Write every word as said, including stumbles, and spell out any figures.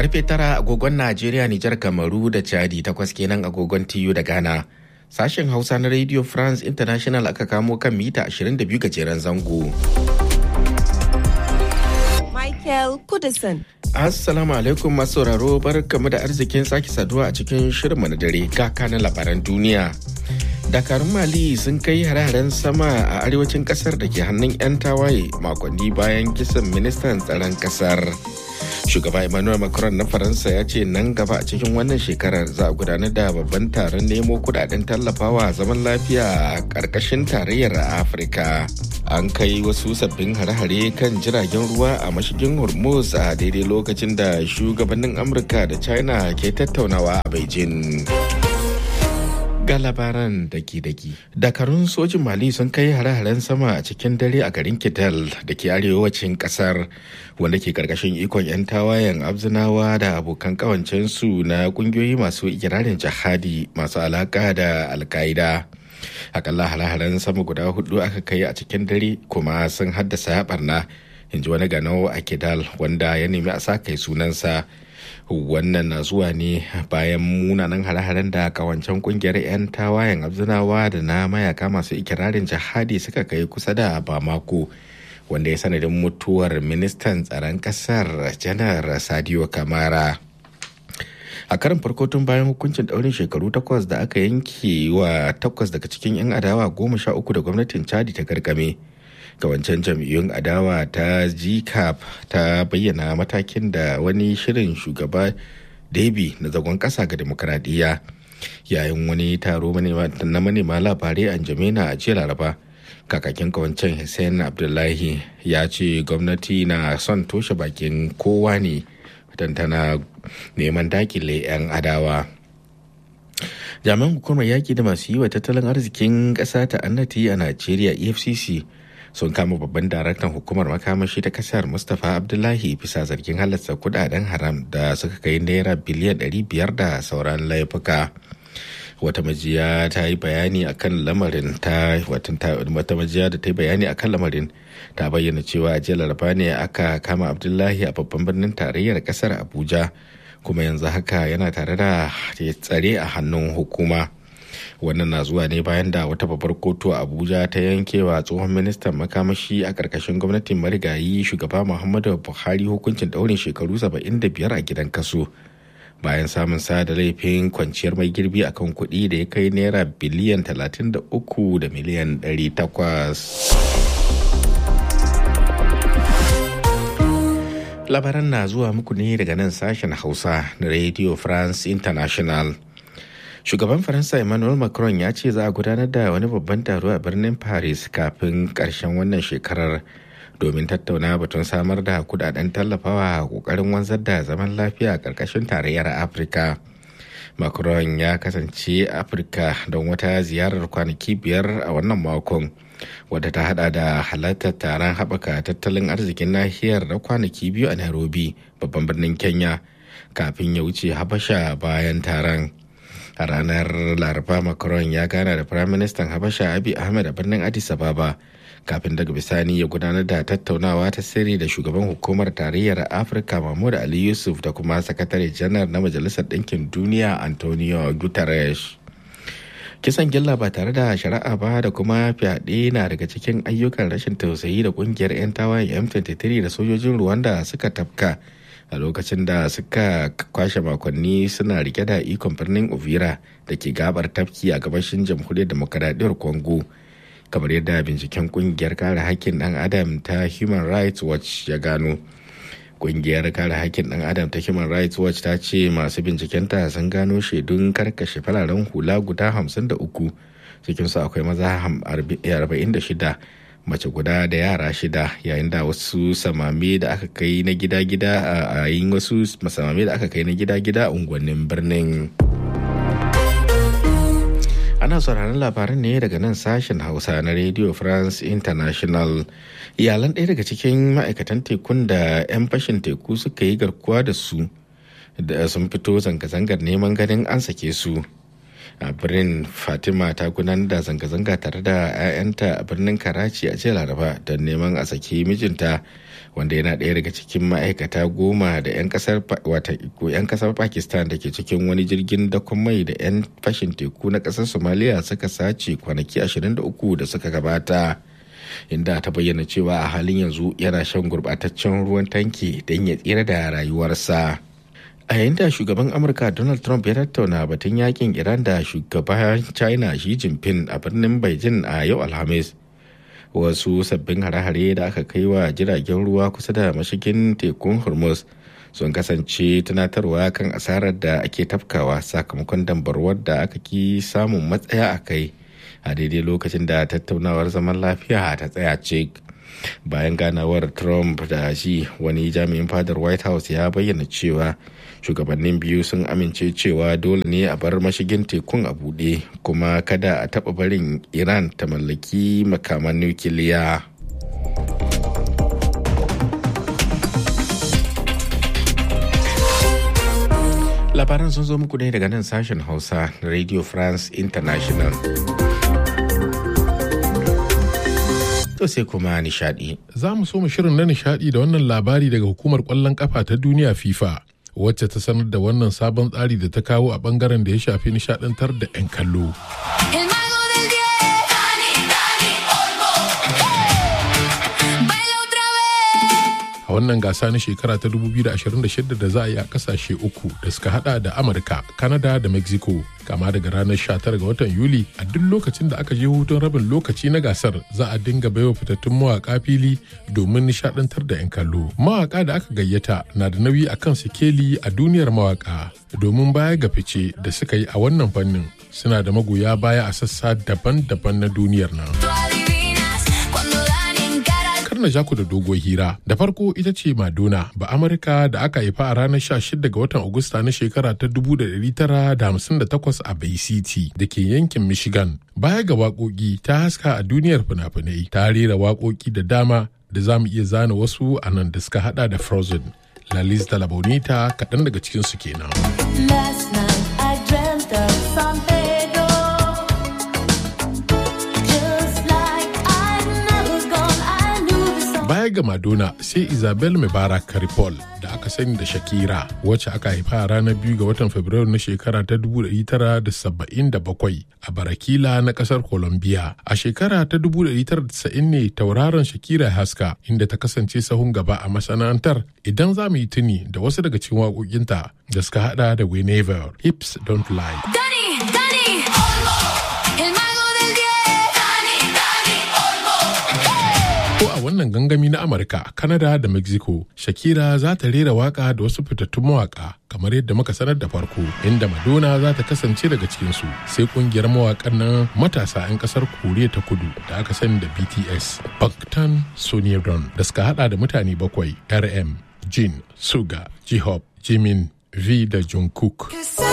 Karfe tara agogon Najeriya, Nijar, Kamaru da Chadi, takwas kenan agogon T U da Ghana. Sashen Hausa na Radio France International aka kamo kan mita ashirin da biyu gajeren zango. Michael Kudison. Assalamu alaikum masu sauraro, barkamu da arzikin sake saduwa a cikin shirinmu na dare ga kanan labaran duniya. Dakarun Mali sun kai hare-haren sama a arewacin kasar da ke hannun 'yan tawaye makonni bayan kisan ministan tsaron kasar. Shugaba Emmanuel Macron na Faransa ya ce nan gaba a cikin wannan shekarar za a gudanar da babban taron nemo kudaden tallafawa zaman lafiya a ƙarƙashin tarayyar Afirka. An kai wasu sabbin hare-hare kan jiragen ruwa a mashigin Hormuz a daidai lokacin da shugabannin Amurka da China ke tattaunawa a Beijing. Ga labaran daki-daki. Dakarun sojin Mali sun kai hare-haren sama a cikin dare a garin Kidal da ke arewacin kasar, wanda ke karkashin ikon 'yan tawayen Abzinawa da abokan kawancensu na kungiyoyi masu ikirarin jihadi masu alaka da Al-Qaida. Akalla hare-haren sama guda hudu aka kai a cikin dare kuma sun haddasa barna, in ji wani ganau a Kidal wanda ya nemi a sa kai sunansa. Wannan na zuwa ne bayan munanan hare-haren da kawancen kungiyar 'yan tawayen Abzinawa da na mayaka masu ikirarin jihadi suka kai kusa da Bamako, wanda ya sanadin mutuwar ministan tsaron kasar janar Sadio Kamara. A karin farko tun bayan hukuncin daurin shekaru takwas da aka yanke wa takwas daga cikin 'yan adawa goma sha uku da gwamnatin Chadi ta garkame, kawancen jam'iyyun adawa ta G C A P ta bayyana matakin da wani shirin shugaba Deby na zagon ƙasa ga demokradiyya. Yayin wani taro na manema labarai a N'Djamena a jiya Laraba, kakakin kawancen Hussein Abdullahi ya ce gwamnati na son toshe bakin kowa ne don tana neman dakile 'yan adawa. Jami'an hukumar yaƙi da masu yi wa tattalin arzikin ƙasa ta annati a Najeriya E F C C sun kama babban daraktan hukumar makamashi ta kasar Mustapha Abdullahi bisa zargin halasta kudaden haram da suka kai naira biliyan ɗari biyar da sauran laifuka. Wata majiya ta yi bayani akan lamarin ta wata majiya da ta yi bayani akan lamarin ta bayyana cewa a jiya Laraba ne aka kama Abdullahi a babban birnin tarayyar kasar Abuja, kuma yanzu haka yana tare da tsare a hannun hukuma. Wannan na zuwa ne bayan da wata babbar kotu a Abuja ta yankewa tsohon ministan makamashi a ƙarƙashin gwamnatin marigayi shugaba Muhammadu Buhari hukuncin ɗaurin shekaru saba'in da biyar a gidan kaso, bayan samun sa da laifin kwanciyar mai girbi akan kuɗi da ya kai naira biliyan talatin da uku da miliyan ɗari takwas. Labaran na zuwa muku ne daga nan sashen Hausa na Radio France International. Shugaban Faransa Emmanuel Macron ya ce za a gudanar da wani babban taro a birnin Paris kafin ƙarshen wannan shekarar domin tattauna batun samar da kudaden tallafawa a ƙoƙarin wanzar da zaman lafiya a ƙarƙashin tarayyar Afirka. Macron ya kasance Afirka don wata ziyarar kwanaki biyar a wannan makon, wadda ta hada da halartar taron haɓaka tattalin arzikin nahiyar na kwanaki biyu a Nairobi, babban birnin Kenya, kafin ya wuce Habasha bayan taron. A ranar Laraba, Macron ya gana da Firaministan Habasha Abiy Ahmed a birnin Addis Ababa, kafin daga bisani ya gudanar da tattaunawa ta sirri da shugaban hukumar tarayyar Afirka Mahmud Ali Yusuf da kuma sakatare janar na Majalisar Ɗinkin Duniya Antonio Guterres. Kisan gilla ba tare da shari'a ba da kuma fyaɗe na daga cikin ayyukan rashin tausayi da ƙungiyar 'yan tawayen M twenty-three da sojojin Rwanda suka tafka a lokacin da suka kwashe makonni suna rike da ikon birnin Uvira da ke gabar tafki a gabashin jamhuriyar demokaradiyyar Congo, kamar yadda binciken kungiyar kare hakkin ɗan adam ta Human Rights Watch ya gano. Kungiyar kare hakkin ɗan adam ta Human Rights Watch ta ce masu bincikenta sun gano shaidun karkashe fararen hula guda hamsin da uku, cikinsu akwai maza arba'in da shida, mace guda da yara shida, yayin da wasu samame da aka kai na gida-gida a yayin wasu samame da aka kai na gida-gida a unguwannin birnin. Ana sauraron labaran ne daga nan sashen Hausa na Radio France International. Iyalan ɗaya daga cikin ma'aikatan tekun da 'yan fashin teku suka yi garkuwa da su da sun fito zanga-zangar neman ganin an sake su. A birnin Fatima ta gudanar da zanga-zanga tare da 'ya'yanta a birnin Karachi a jiya Laraba don neman a saki mijinta wanda yana ɗaya daga cikin ma'aikata goma da 'yan kasar wata ko 'yan kasar Pakistan da ke cikin wani jirgin dakon mai da 'yan fashin teku na kasar Somalia suka sace kwanaki ashirin da uku da suka gabata, inda ta bayyana cewa a halin yanzu yana shan gurbataccen ruwan tanki don ya tsira da rayuwarsa. A yayin da shugaban Amurka Donald Trump ya tattauna batun yakin Iran da shugaban China Xi Jinping a birnin Beijing a yau Alhamis, wasu sabbin hare-hare da aka kai wa jiragen ruwa kusa da mashigin tekun Hormuz sun kasance tunatarwa kan asarar da ake tafkawa sakamakon dambarwar da aka ki samun matsaya a kai a daidai lokacin da tattaunawar zaman lafiya ta tsaya cik. Bayan ganawar Trump da shi, wani jami'in fadar White House ya bayyana cewa shugabannin biyu sun amince cewa dole ne a bar mashigin tekun a buɗe kuma kada a taɓa barin Iran ta mallaki makaman nukiliya. Labaran sun zo muku ne daga nan sashen Hausa na Radio France International. To sai kuma nishadi. Za mu so mu shirin na nishadi da wannan labari daga hukumar kwallon kafa ta duniya FIFA, wacce ta sanar da wannan sabon tsari da ta kawo a bangaren da ya shafi nishadantar da 'yan kallo. A wannan gasa na shekara ta dubu biyu da ashirin da shida da za a yi a kasashe uku da suka hada da Amurka, Canada da Mexico, kama daga ranar sha tara ga watan Yuli, a duk lokacin da aka je hutun rabin lokaci na gasar za a dinga baiwa fitattun mawaka fili domin nishadantar da 'yan kallo. Mawaka da aka gayyata na da nauyi a kan sikeli a duniyar mawaka, domin baya ga fice da suka yi a wannan fannin suna da magoya baya a sassa daban-daban na duniyar nan. Na jaku da doguwar hira. Da farko ita ce Madonna, ba Amurka da aka haifa a ranar sha shida ga watan Agusta na shekara ta dubu da ɗari tara da hamsin da takwas a Bay City da ke yankin Michigan. Baya ga waƙoƙi, ta haska a duniyar fina-finai, ta rera waƙoƙi da dama da za mu iya zana wasu a nan da suka hada da Frozen, La Lista La Bonita, kaɗan daga cikinsu kenan. Baya ga Madonna sai Isabel Mubarak Karipol da aka sani da Shakira, wacce aka haifa a ranar biyu ga watan Fabrairu na shekara ta dubu ɗari tara da saba'in da bakwai a Barakila na kasar Colombia. A shekara ta dubu ɗari tara da tasa'in ne tauraron Shakira haska, inda ta kasance sahun gaba a masana'antar, idan za mu yi tuni da wasu daga cikin waƙoƙinta da suka hada da Whenever, Hips Don't Lie. Dani, Dani, a wannan gangami na Amurka, Canada da Mexico, Shakira za ta rera waka da wasu fitattun mawaka kamar yadda muka sanar da farko, inda Madonna za ta kasance daga cikinsu, sai kungiyar mawakan nan matasa 'yan kasar Koriya ta Kudu da aka sani da B T S, Bangtan Sonyeon, da suka hada da mutane bakwai: R M, Jin, Suga, J-Hope, Jimin, V da Jungkook.